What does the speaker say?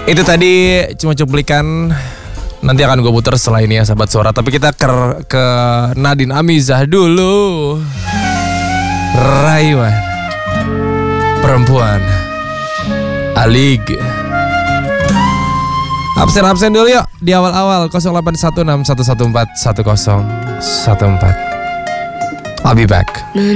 Itu tadi cuma cuplikan. Nanti akan gue putar setelah ini ya sahabat suara. Tapi kita ke Nadine Amizah dulu. Rayuan perempuan Alig. Absen dulu yuk di awal-awal 0816114114. I'll be back.